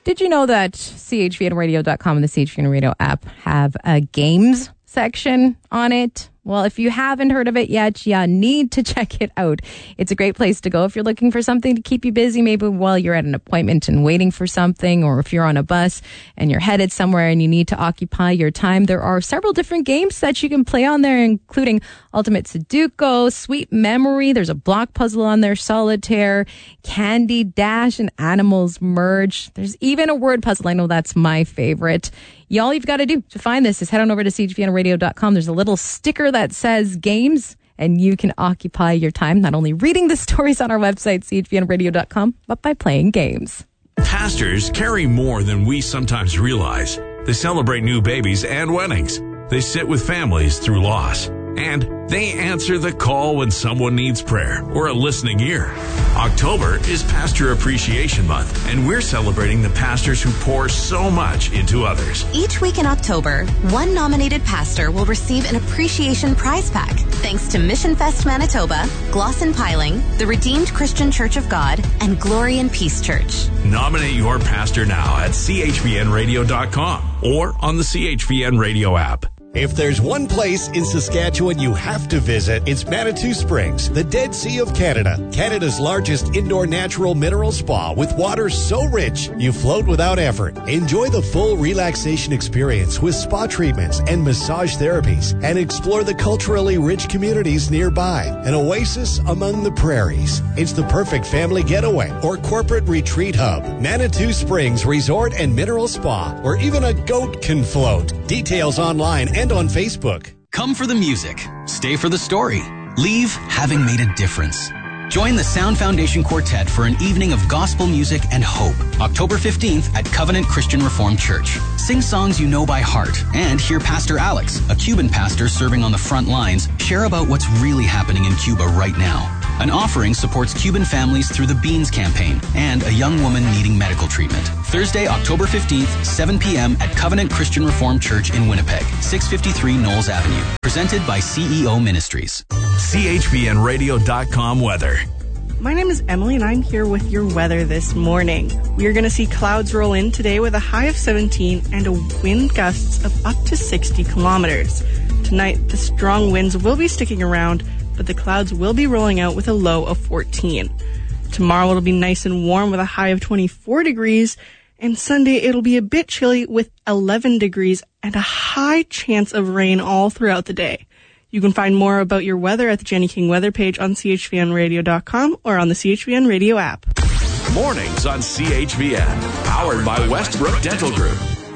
Did you know that chvnradio.com and the CHVN Radio app have a games section on it? Well, if you haven't heard of it yet, you need to check it out. It's a great place to go if you're looking for something to keep you busy, maybe while you're at an appointment and waiting for something, or if you're on a bus and you're headed somewhere and you need to occupy your time. There are several different games that you can play on there, including Ultimate Sudoku, Sweet Memory. There's a block puzzle on there, Solitaire, Candy Dash, and Animals Merge. There's even a word puzzle. I know that's my favorite. All you've got to do to find this is head on over to chvnradio.com. There's a little sticker that says games, and you can occupy your time not only reading the stories on our website, chvnradio.com, but by playing games. Pastors carry more than we sometimes realize. They celebrate new babies and weddings. They sit with families through loss. And they answer the call when someone needs prayer or a listening ear. October is Pastor Appreciation Month, and we're celebrating the pastors who pour so much into others. Each week in October, one nominated pastor will receive an appreciation prize pack, thanks to Mission Fest Manitoba, Glosson Piling, the Redeemed Christian Church of God, and Glory and Peace Church. Nominate your pastor now at chvnradio.com or on the CHVN Radio app. If there's one place in Saskatchewan you have to visit, it's Manitou Springs, the Dead Sea of Canada. Canada's largest indoor natural mineral spa with water so rich you float without effort. Enjoy the full relaxation experience with spa treatments and massage therapies, and explore the culturally rich communities nearby. An oasis among the prairies. It's the perfect family getaway or corporate retreat hub. Manitou Springs Resort and Mineral Spa, where even a goat can float. Details online and on Facebook. Come for the music. Stay for the story. Leave having made a difference. Join the Sound Foundation Quartet for an evening of gospel music and hope, October 15th at Covenant Christian Reformed Church. Sing songs you know by heart and hear Pastor Alex, a Cuban pastor serving on the front lines, share about what's really happening in Cuba right now. An offering supports Cuban families through the Beans campaign and a young woman needing medical treatment. Thursday, October 15th, 7 p.m. at Covenant Christian Reformed Church in Winnipeg, 653 Knowles Avenue. Presented by CEO Ministries. CHVNradio.com weather. My name is Emily, and I'm here with your weather this morning. We are going to see clouds roll in today with a high of 17 and a wind gusts of up to 60 kilometers. Tonight, the strong winds will be sticking around, but the clouds will be rolling out with a low of 14. Tomorrow it'll be nice and warm with a high of 24 degrees, and Sunday it'll be a bit chilly with 11 degrees and a high chance of rain all throughout the day. You can find more about your weather at the Jenny King weather page on chvnradio.com or on the CHVN Radio app. Mornings on CHVN, powered by Westbrook Dental Group.